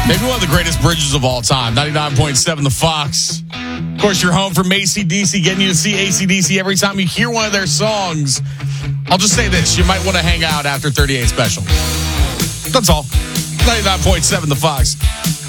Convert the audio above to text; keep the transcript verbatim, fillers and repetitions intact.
Maybe one of the greatest bridges of all time. ninety-nine point seven The Fox. Of course, you're home from A C D C, getting you to see A C D C every time you hear one of their songs. I'll just say this. You might want to hang out after thirty-eight Special. That's all. ninety-nine point seven The Fox.